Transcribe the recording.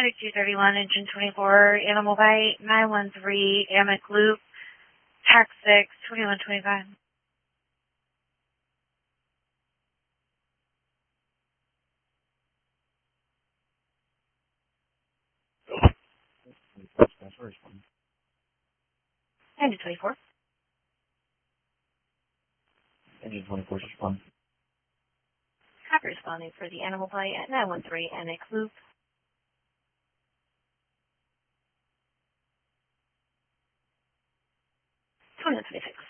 Medic 231, Engine 24, Animal Bite, 913, Amic Loop, TAC 6, 2125. Engine 24. Engine 24 is responding. Copy responding for the Animal Bite at 913, Amic Loop. 2126.